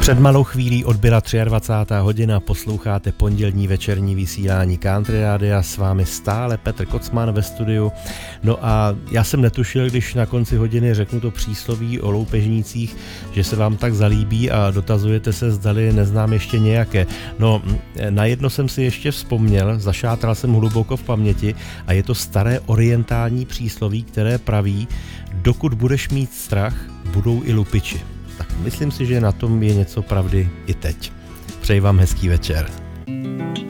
Před malou chvílí odbyla 23. hodina, posloucháte pondělní večerní vysílání Country Rádia, s vámi stále Petr Kocman ve studiu. No a já jsem netušil, když na konci hodiny řeknu to přísloví o loupežnících, že se vám tak zalíbí a dotazujete se, zdali neznám ještě nějaké. No, na jedno jsem si ještě vzpomněl, zašátral jsem hluboko v paměti a je to staré orientální přísloví, které praví: dokud budeš mít strach, budou i lupiči. Tak myslím si, že na tom je něco pravdy i teď. Přeji vám hezký večer.